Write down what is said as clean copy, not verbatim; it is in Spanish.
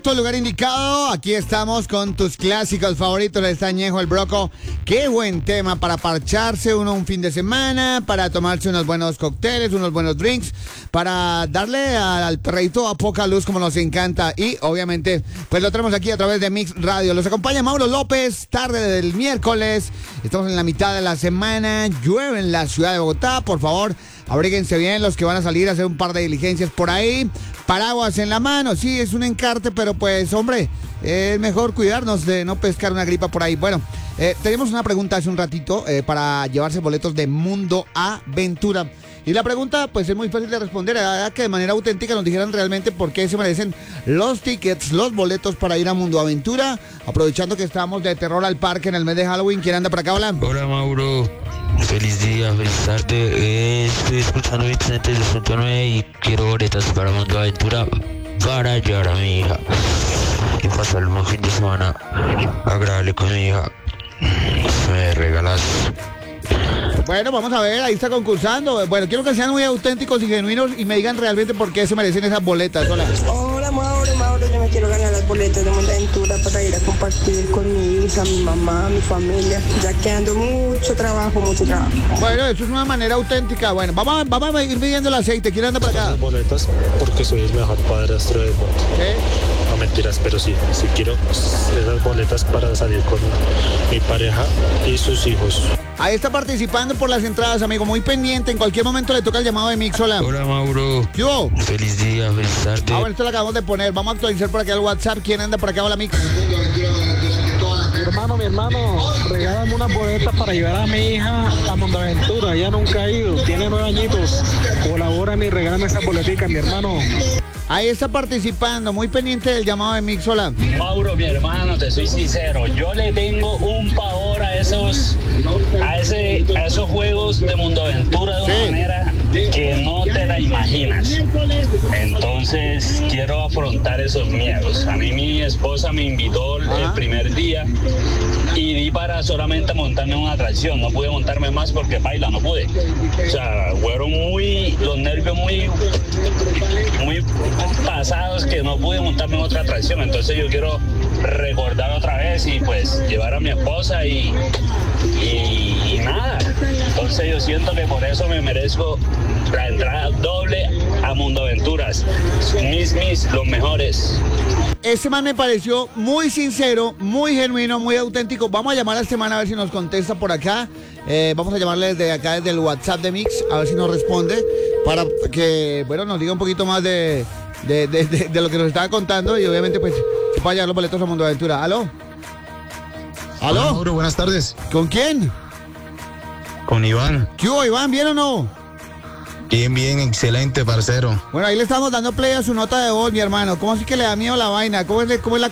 Tu lugar indicado, aquí estamos con tus clásicos favoritos, el Estañejo, el Broco. Qué buen tema para parcharse uno un fin de semana, para tomarse unos buenos cócteles, unos buenos drinks, para darle al perreíto a poca luz como nos encanta. Y obviamente, pues lo tenemos aquí a través de Mix Radio. Los acompaña Mauro López, tarde del miércoles. Estamos en la mitad de la semana, llueve en la ciudad de Bogotá, por favor. Abríguense bien los que van a salir a hacer un par de diligencias por ahí. Paraguas en la mano, sí, es un encarte, pero pues, hombre, es mejor cuidarnos de no pescar una gripa por ahí. Bueno, tenemos una pregunta hace un ratito para llevarse boletos de Mundo Aventura. Y la pregunta, pues, es muy fácil de responder. Era que de manera auténtica nos dijeran realmente por qué se merecen los tickets, los boletos para ir a Mundo Aventura. Aprovechando que estamos de terror al parque en el mes de Halloween. ¿Quién anda por acá? Hola. Hola, Mauro. Feliz día, feliz tarde. Estoy escuchando Vicente del 109 y quiero boletas para Mundo Aventura para llevar a mi hija y pasar un fin de semana agradable con mi hija. Me regalas. Bueno, vamos a ver, ahí está concursando. Bueno, quiero que sean muy auténticos y genuinos y me digan realmente por qué se merecen esas boletas. Hola. Hola, Mauro, yo me quiero ganar las boletas de Mundo Aventura para ir a compartir con mi hija, mi mamá, mi familia, ya que ando mucho trabajo. Bueno, eso es una manera auténtica. Bueno, vamos a ir midiendo el aceite. ¿Quién anda para acá? Las boletas porque soy el mejor padrastro del mundo. ¿Qué? No mentiras, pero sí quiero esas boletas para salir con mi pareja y sus hijos. Ahí está participando por las entradas, amigo. Muy pendiente. En cualquier momento le toca el llamado de Mix. Hola. Hola, Mauro. ¿Qué hubo? Feliz día, feliz tarde. Bueno, esto lo acabamos de poner. Vamos a actualizar por acá el WhatsApp. ¿Quién anda por acá? Hola, Mix. Mi hermano, regálame unas boletas para llevar a mi hija a Mundo Aventura. Ella nunca ha ido, tiene 9 añitos. Colabórame y regálame esas boleticas, mi hermano. Ahí está participando, muy pendiente del llamado de Mix. Hola. Mauro, mi hermano, te soy sincero, yo le tengo un pavor a esos juegos de Mundo Aventura de una manera que no te la imaginas. Entonces quiero afrontar esos miedos. A mí mi esposa me invitó el primer día y di para solamente montarme en una atracción. No pude montarme más porque baila, no pude. O sea, fueron los nervios muy pasados que no pude montarme en otra atracción. Entonces yo quiero recordar otra vez y pues llevar a mi esposa y nada. Entonces yo siento que por eso me merezco la entrada doble a Mundo Aventuras. Los mejores. Este man me pareció muy sincero, muy genuino, muy auténtico. Vamos a llamar a este man a ver si nos contesta por acá. Vamos a llamarle desde acá, desde el WhatsApp de Mix, a ver si nos responde, para que, bueno, nos diga un poquito más de lo que nos estaba contando y obviamente pues se pueda llevar los boletos a Mundo Aventura. ¿Aló? ¿Aló? Hola, Mauro, buenas tardes. ¿Con quién? Con Iván. ¿Qué hubo, Iván? ¿Bien o no? Bien, excelente, parcero. Bueno, ahí le estamos dando play a su nota de voz, mi hermano. ¿Cómo así que le da miedo la vaina? ¿Cómo es la